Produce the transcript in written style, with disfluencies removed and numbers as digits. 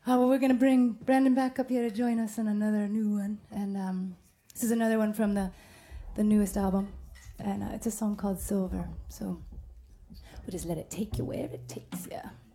Well, we're going to bring Brandon back up here to join us on another new one. And this is another one from the newest album. And it's a song called Silver. So we'll just let it take you where it takes you.